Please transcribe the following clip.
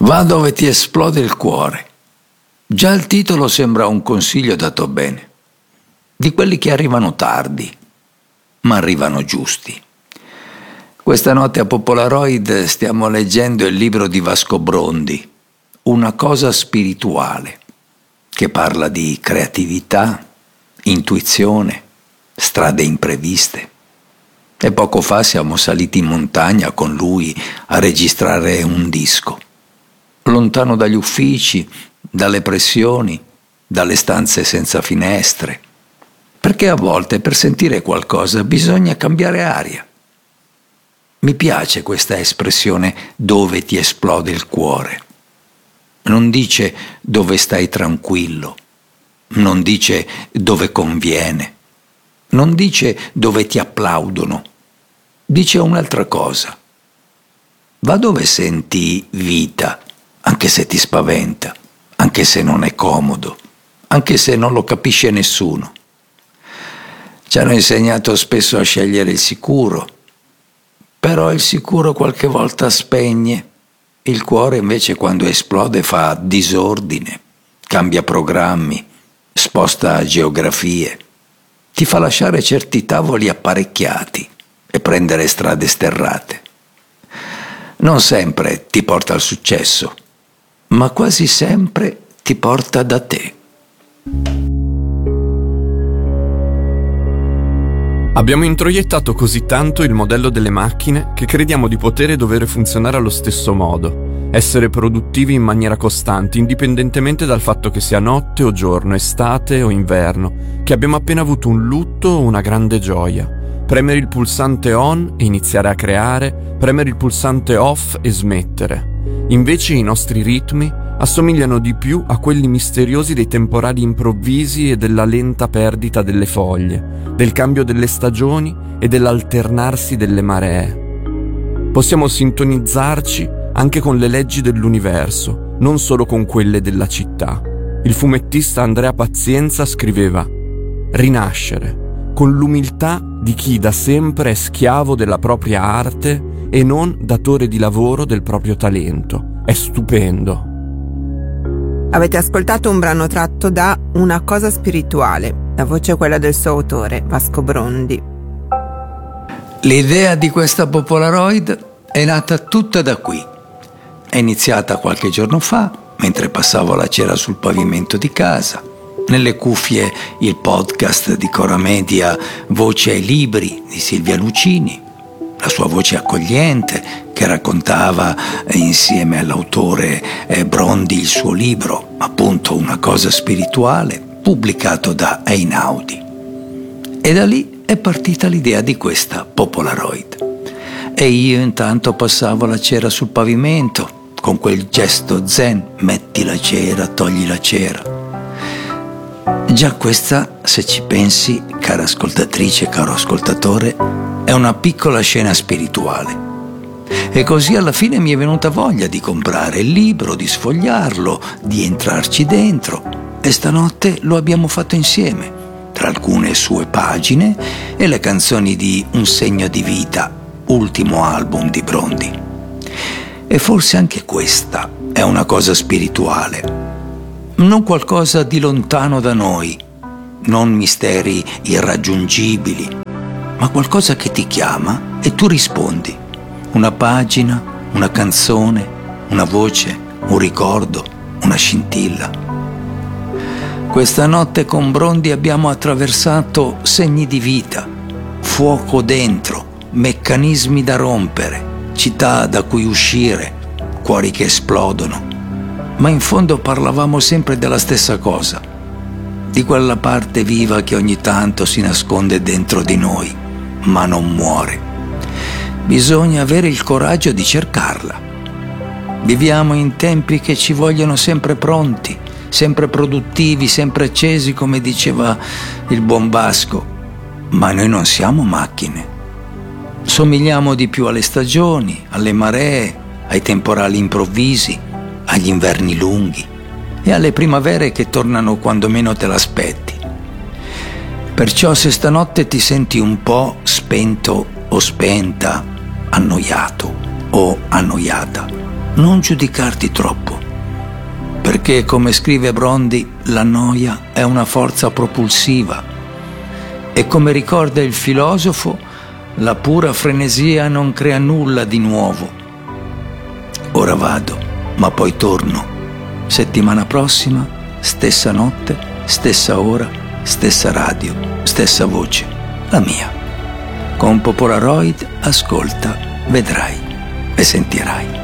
Va dove ti esplode il cuore. Già il titolo sembra un consiglio dato bene, di quelli che arrivano tardi, ma arrivano giusti. Questa notte a Popolaroid stiamo leggendo il libro di Vasco Brondi, Una cosa spirituale, che parla di creatività, intuizione, strade impreviste. E poco fa siamo saliti in montagna con lui a registrare un disco. Lontano dagli uffici, dalle pressioni, dalle stanze senza finestre. Perché a volte per sentire qualcosa bisogna cambiare aria. Mi piace questa espressione dove ti esplode il cuore. Non dice dove stai tranquillo, non dice dove conviene, non dice dove ti applaudono, dice un'altra cosa. Va dove senti vita, anche se ti spaventa, anche se non è comodo, anche se non lo capisce nessuno. Ci hanno insegnato spesso a scegliere il sicuro, però il sicuro qualche volta spegne. Il cuore invece quando esplode fa disordine, cambia programmi, sposta geografie, ti fa lasciare certi tavoli apparecchiati e prendere strade sterrate. Non sempre ti porta al successo, ma quasi sempre ti porta da te. Abbiamo introiettato così tanto il modello delle macchine che crediamo di poter e dover funzionare allo stesso modo, essere produttivi in maniera costante, indipendentemente dal fatto che sia notte o giorno, estate o inverno, che abbiamo appena avuto un lutto o una grande gioia. Premere il pulsante on e iniziare a creare, premere il pulsante off e smettere. Invece i nostri ritmi assomigliano di più a quelli misteriosi dei temporali improvvisi e della lenta perdita delle foglie, del cambio delle stagioni e dell'alternarsi delle maree. Possiamo sintonizzarci anche con le leggi dell'universo, non solo con quelle della città. Il fumettista Andrea Pazienza scriveva: rinascere, con l'umiltà di chi da sempre è schiavo della propria arte e non datore di lavoro del proprio talento. È stupendo. Avete ascoltato un brano tratto da Una cosa spirituale. La voce è quella del suo autore, Vasco Brondi. L'idea di questa Popolaroid è nata tutta da qui. È iniziata qualche giorno fa, mentre passavo la cera sul pavimento di casa. Nelle cuffie il podcast di Cora Media Voce ai libri di Silvia Lucini, la sua voce accogliente che raccontava insieme all'autore Brondi il suo libro, appunto Una cosa spirituale, pubblicato da Einaudi. E da lì è partita l'idea di questa Popolaroid. E io intanto passavo la cera sul pavimento con quel gesto zen: metti la cera, togli la cera. Già questa, se ci pensi, cara ascoltatrice, caro ascoltatore, è una piccola scena spirituale. E così alla fine mi è venuta voglia di comprare il libro, di sfogliarlo, di entrarci dentro. E stanotte lo abbiamo fatto insieme, tra alcune sue pagine e le canzoni di Un segno di vita, ultimo album di Brondi. E forse anche questa è una cosa spirituale. Non qualcosa di lontano da noi, non misteri irraggiungibili, ma qualcosa che ti chiama e tu rispondi. Una pagina, una canzone, una voce, un ricordo, una scintilla. Questa notte con Brondi abbiamo attraversato segni di vita, fuoco dentro, meccanismi da rompere, città da cui uscire, cuori che esplodono. Ma in fondo parlavamo sempre della stessa cosa, di quella parte viva che ogni tanto si nasconde dentro di noi, ma non muore. Bisogna avere il coraggio di cercarla. Viviamo in tempi che ci vogliono sempre pronti, sempre produttivi, sempre accesi, come diceva il buon Vasco. Ma noi non siamo macchine. Somigliamo di più alle stagioni, alle maree, ai temporali improvvisi, agli inverni lunghi e alle primavere che tornano quando meno te l'aspetti. Perciò se stanotte ti senti un po' spento o spenta, annoiato o annoiata, non giudicarti troppo, perché, come scrive Brondi, la noia è una forza propulsiva e, come ricorda il filosofo, la pura frenesia non crea nulla di nuovo. Ora vado, ma poi torno. Settimana prossima, stessa notte, stessa ora, stessa radio, stessa voce, la mia. Con Polaroid ascolta, vedrai e sentirai.